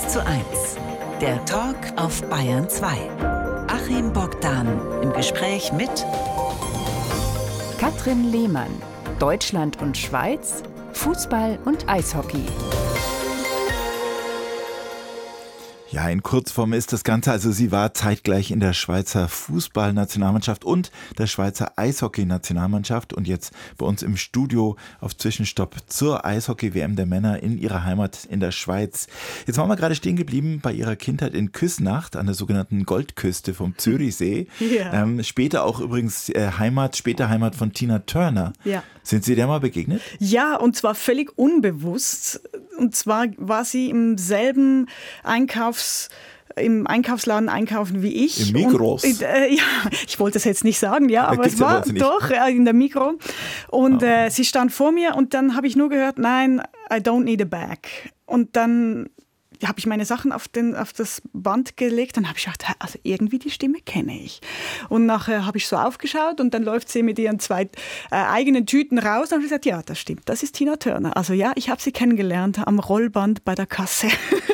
1:1, der Talk auf Bayern 2. Achim Bogdan im Gespräch mit Katrin Lehmann, Deutschland und Schweiz, Fußball und Eishockey. Ja, in Kurzform ist das Ganze. Also sie war zeitgleich in der Schweizer Fußballnationalmannschaft und der Schweizer Eishockey-Nationalmannschaft und jetzt bei uns im Studio auf Zwischenstopp zur Eishockey-WM der Männer in ihrer Heimat in der Schweiz. Jetzt waren wir gerade stehen geblieben bei ihrer Kindheit in Küsnacht an der sogenannten Goldküste vom Zürichsee. Ja. Später auch übrigens später Heimat von Tina Turner. Ja. Sind Sie der mal begegnet? Ja, und zwar völlig unbewusst. Und zwar war sie im selben Einkaufsladen einkaufen wie ich. Im Migros? Ja, ich wollte es jetzt nicht sagen, ja, aber es war doch in der Migros. Und sie stand vor mir und dann habe ich nur gehört, nein, I don't need a bag. Und dann habe ich meine Sachen auf das Band gelegt und habe ich gedacht, also irgendwie die Stimme kenne ich. Und nachher habe ich so aufgeschaut und dann läuft sie mit ihren 2 eigenen Tüten raus und habe gesagt, ja, das stimmt, das ist Tina Turner. Also ja, ich habe sie kennengelernt am Rollband bei der Kasse.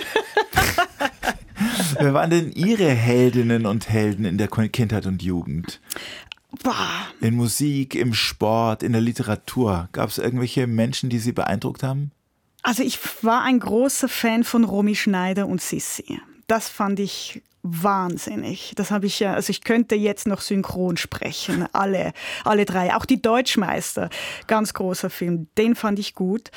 Wer waren denn Ihre Heldinnen und Helden in der Kindheit und Jugend? In Musik, im Sport, in der Literatur. Gab es irgendwelche Menschen, die Sie beeindruckt haben? Also ich war ein großer Fan von Romy Schneider und Sissi. Das fand ich wahnsinnig. Das habe ich ja, also ich könnte jetzt noch synchron sprechen, alle 3. Auch die Deutschmeister, ganz großer Film, den fand ich gut.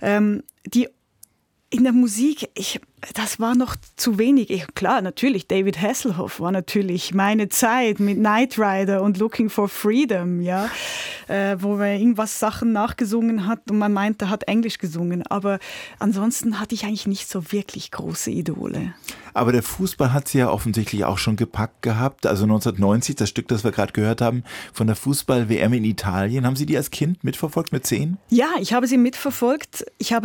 In der Musik, das war noch zu wenig. Klar, natürlich, David Hasselhoff war natürlich meine Zeit mit Knight Rider und Looking for Freedom, ja, wo er irgendwas Sachen nachgesungen hat und man meinte, er hat Englisch gesungen. Aber ansonsten hatte ich eigentlich nicht so wirklich große Idole. Aber der Fußball hat sie ja offensichtlich auch schon gepackt gehabt. Also 1990, das Stück, das wir gerade gehört haben, von der Fußball-WM in Italien. Haben Sie die als Kind mitverfolgt mit 10? Ja, ich habe sie mitverfolgt. Ich habe